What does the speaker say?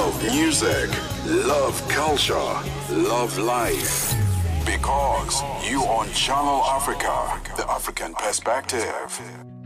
Love music, love culture, love life. Because you on Channel Africa, the African perspective.